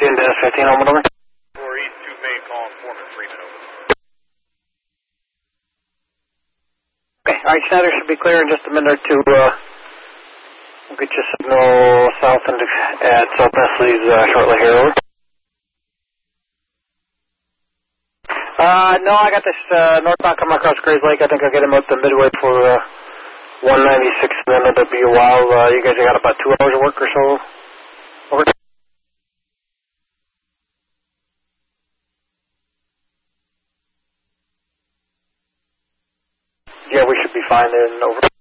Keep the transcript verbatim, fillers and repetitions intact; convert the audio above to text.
In dash fifteen, home number. four East two main, calling Foreman Freeman over. Okay, alright, Schneider should be clear in just a minute or two. Uh, we'll get your signal south and at South Leslie's uh, shortly here, over. Uh, no, I got this uh, northbound coming across Grays Lake. I think I'll get him up to midway for uh, one ninety-six, and then it'll be a while. Uh, you guys got about two hours of work or so? Over. Yeah, we should be fine then, over.